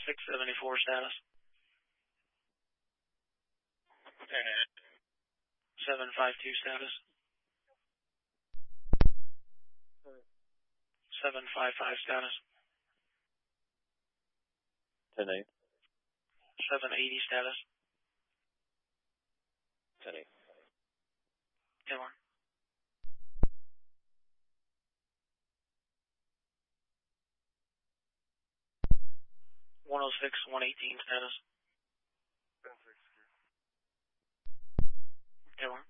674 status. 752 status. 755 status. 10-8. 780 status. 10-8. 10-1. One 118 status. 10-1.